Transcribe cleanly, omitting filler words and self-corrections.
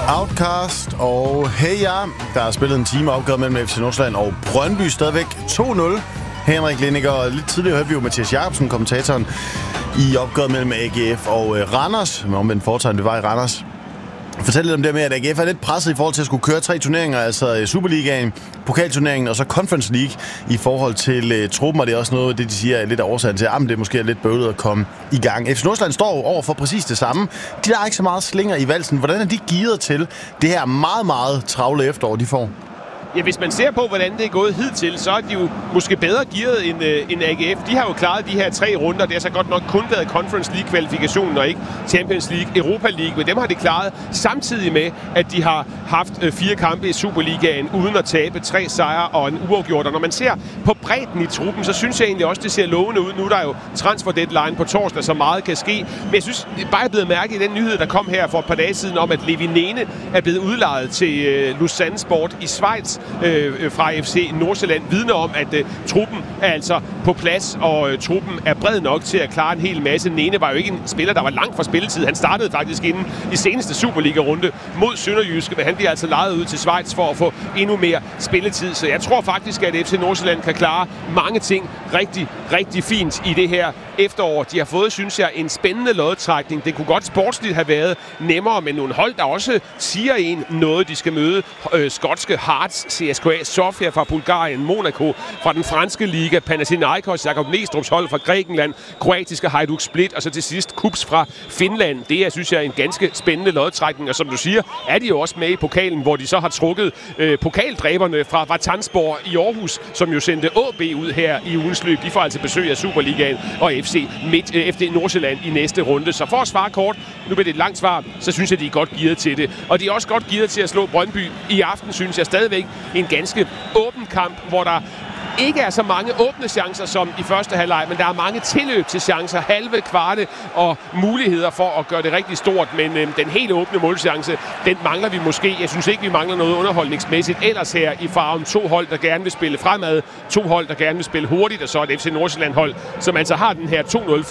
Outcast og Hey Ja. Der er spillet en time opgør mellem FC Nordsjælland og Brøndby. Stadigvæk 2-0. Henrik Lindinger, og lidt tidligere hørte vi jo Mathias Jacobsen, kommentatoren, i opgøret mellem AGF og Randers. Men omvendt foretegn, det var i Randers. Fortæl lidt om det med, at AGF er lidt presset i forhold til at skulle køre 3 turneringer, altså Superligaen, Pokalturneringen og så Conference League i forhold til truppen, og det er også noget, det de siger er lidt af årsagen til, at det måske er lidt bøvlet at komme i gang. FC Nordsjælland står over for præcis det samme. De der er ikke så meget slinger i valsen. Hvordan er de gearet til det her meget, meget travle efterår, de får? Ja, hvis man ser på, hvordan det er gået hidtil, så er de jo måske bedre gearet end AGF. De har jo klaret de her 3 runder. Det har så godt nok kun været Conference League-kvalifikationen og ikke Champions League, Europa League. Men dem har de klaret samtidig med, at de har haft 4 kampe i Superligaen uden at tabe, 3 sejre og en uafgjort. Og når man ser på bredden i truppen, så synes jeg egentlig også, det ser lovende ud. Nu er der jo transfer deadline på torsdag, så meget kan ske. Men jeg synes bare, jeg er blevet mærket i den nyhed, der kom her for et par dage siden om, at Levi Nene er blevet udlejet til Lausanne Sport i Schweiz fra FC Nordsjælland, vidner om, at truppen er altså på plads, og truppen er bred nok til at klare en hel masse. Nene var jo ikke en spiller, der var langt fra spilletid. Han startede faktisk inden i seneste Superliga-runde mod Sønderjyske, men han bliver altså lejet ud til Schweiz for at få endnu mere spilletid. Så jeg tror faktisk, at FC Nordsjælland kan klare mange ting rigtig, rigtig fint i det her efterår. De har fået, synes jeg, en spændende lodtrækning. Det kunne godt sportsligt have været nemmere, men nogle hold, der også siger en noget. De skal møde skotske Hearts, CSKA Sofia fra Bulgarien, Monaco fra den franske liga, Panathinaikos, Jakob Næstrup's hold fra Grækenland, kroatiske Hajduk Split, og så til sidst KuPS fra Finland. Det er, synes jeg, en ganske spændende lodtrækning, og som du siger, er de jo også med i pokalen, hvor de så har trukket pokaldræberne fra Vatanspor i Aarhus, som jo sendte AB ud her i ugens løb. De får altså besøg af Superligaen og FC Nordsjælland i næste runde. Så for at svare kort, nu bliver det et langt svar, så synes jeg, de er godt gearet til det. Og de er også godt gearet til at slå Brøndby i aften, synes jeg stadigvæk. En ganske åben kamp, hvor der ikke er så mange åbne chancer som i første halvleg, men der er mange tilløb til chancer, halve, kvarte og muligheder for at gøre det rigtig stort. Men den helt åbne målchance, den mangler vi måske. Jeg synes ikke, vi mangler noget underholdningsmæssigt ellers her i farven. 2 hold, der gerne vil spille fremad, 2 hold, der gerne vil spille hurtigt, og så et FC Nordsjælland hold, som altså har den her 2-0